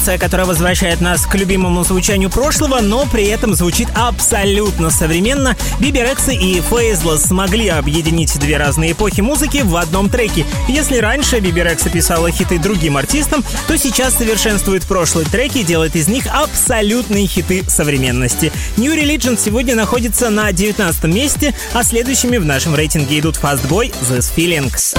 Которая возвращает нас к любимому звучанию прошлого, но при этом звучит абсолютно современно. Биби Рекса и Fazeless смогли объединить две разные эпохи музыки в одном треке. Если раньше Биби Рекса писала хиты другим артистам, то сейчас совершенствует прошлые треки и делает из них абсолютные хиты современности. New Religion сегодня находится на 19 месте, а следующими в нашем рейтинге идут Fast Boy, This Feelings.